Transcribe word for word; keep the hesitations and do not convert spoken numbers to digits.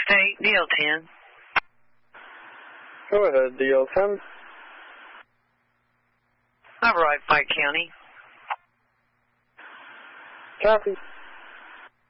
State, D L ten. Go ahead, D L ten. All right, Pike County. Copy.